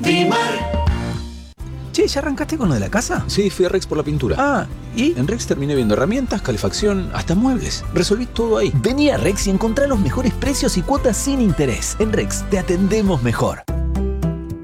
Dimar. Che, ¿ya arrancaste con lo de la casa? Sí, fui a Rex por la pintura. Ah, ¿y? En Rex terminé viendo herramientas, calefacción, hasta muebles. Resolví todo ahí. Vení a Rex y encontrá los mejores precios y cuotas sin interés. En Rex te atendemos mejor.